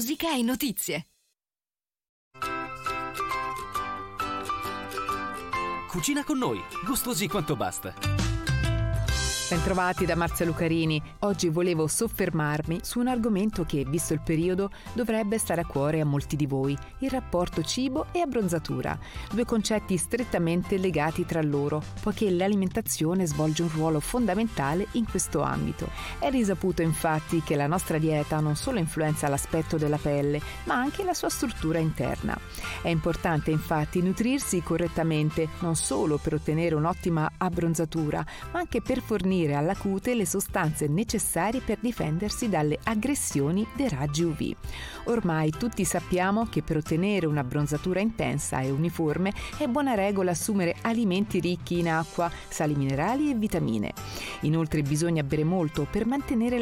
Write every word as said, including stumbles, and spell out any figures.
musica e notizie. Cucina con noi, gustosi quanto basta. Bentrovati da Marzia Lucarini. Oggi volevo soffermarmi su un argomento che, visto il periodo, dovrebbe stare a cuore a molti di voi: il rapporto cibo e abbronzatura. Due concetti strettamente legati tra loro, poiché l'alimentazione svolge un ruolo fondamentale in questo ambito. È risaputo infatti che la nostra dieta non solo influenza l'aspetto della pelle, ma anche la sua struttura interna. È importante infatti nutrirsi correttamente, non solo per ottenere un'ottima abbronzatura, ma anche per fornire alla cute le sostanze necessarie per difendersi dalle aggressioni dei raggi U V. Ormai tutti sappiamo che per ottenere un'abbronzatura intensa e uniforme è buona regola assumere alimenti ricchi in acqua, sali minerali e vitamine. Inoltre bisogna bere molto per mantenere